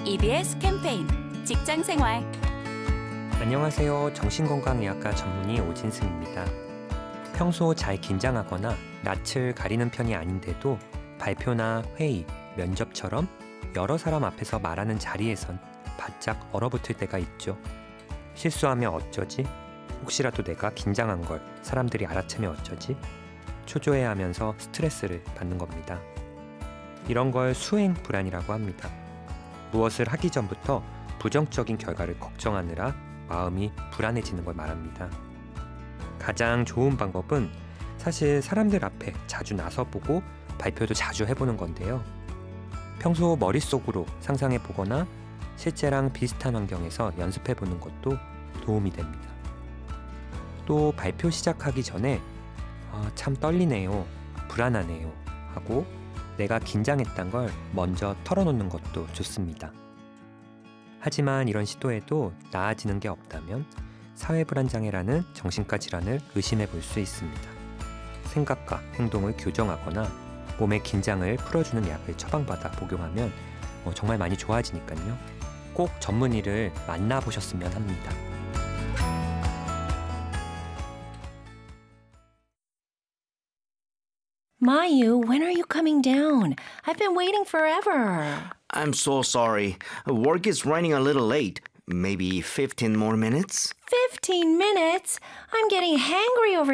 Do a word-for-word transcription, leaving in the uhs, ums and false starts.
이비에스 캠페인 직장생활. 안녕하세요. 정신건강의학과 전문의 오진승입니다. 평소 잘 긴장하거나 낯을 가리는 편이 아닌데도 발표나 회의, 면접처럼 여러 사람 앞에서 말하는 자리에선 바짝 얼어붙을 때가 있죠. 실수하면 어쩌지? 혹시라도 내가 긴장한 걸 사람들이 알아채면 어쩌지? 초조해하면서 스트레스를 받는 겁니다. 이런 걸 수행 불안이라고 합니다. 무엇을 하기 전부터 부정적인 결과를 걱정하느라 마음이 불안해지는 걸 말합니다. 가장 좋은 방법은 사실 사람들 앞에 자주 나서보고 발표도 자주 해보는 건데요. 평소 머릿속으로 상상해보거나 실제랑 비슷한 환경에서 연습해보는 것도 도움이 됩니다. 또 발표 시작하기 전에 아, 참 떨리네요, 불안하네요 하고 내가 긴장했던 걸 먼저 털어놓는 것도 좋습니다. 하지만 이런 시도에도 나아지는 게 없다면 사회불안장애라는 정신과 질환을 의심해 볼 수 있습니다. 생각과 행동을 교정하거나 몸의 긴장을 풀어주는 약을 처방받아 복용하면 어, 정말 많이 좋아지니까요. 꼭 전문의를 만나보셨으면 합니다. Mayu, when are you coming down? I've been waiting forever. I'm so sorry. Work is running a little late. Maybe fifteen more minutes? Fifteen minutes? I'm getting hangry over